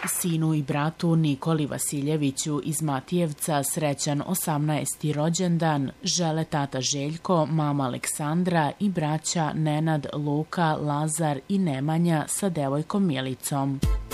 Sinu i bratu Nikoli Vasiljeviću iz Matijevca srećan 18. rođendan žele tata Željko, mama Aleksandra i braća Nenad, Luka, Lazar i Nemanja sa devojkom Milicom.